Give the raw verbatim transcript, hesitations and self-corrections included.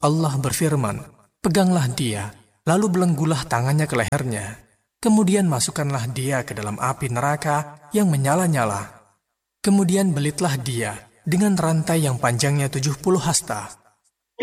Allah berfirman, "Peganglah dia, lalu belenggulah tangannya ke lehernya. Kemudian masukkanlah dia ke dalam api neraka yang menyala-nyala. Kemudian belitlah dia dengan rantai yang panjangnya tujuh puluh hasta.